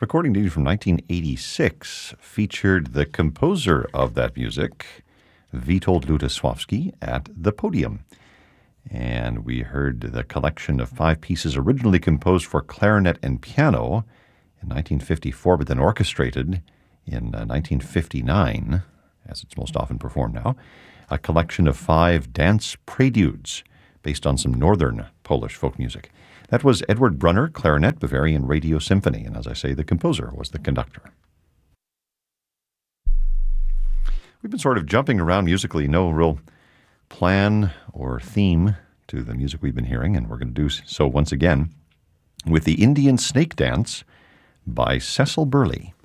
recording dated from 1986, featured the composer of that music, Witold Lutosławski, at the podium. And we heard the collection of 5 pieces originally composed for clarinet and piano in 1954, but then orchestrated in 1959, as it's most often performed now, a collection of 5 dance preludes based on some northern Polish folk music. That was Edward Brunner, clarinet, Bavarian Radio Symphony, and as I say, the composer was the conductor. We've been sort of jumping around musically, no real plan or theme to the music we've been hearing, and we're going to do so once again with the Indian Snake Dance by Cecil Burley.